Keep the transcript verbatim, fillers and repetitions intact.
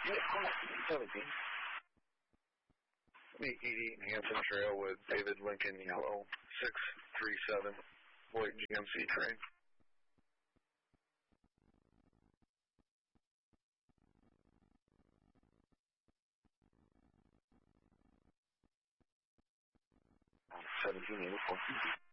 seventeen. eighty-eight Hampton Trail with David Lincoln Yellow, six three seven, white G M C train. seventeen eighty-four.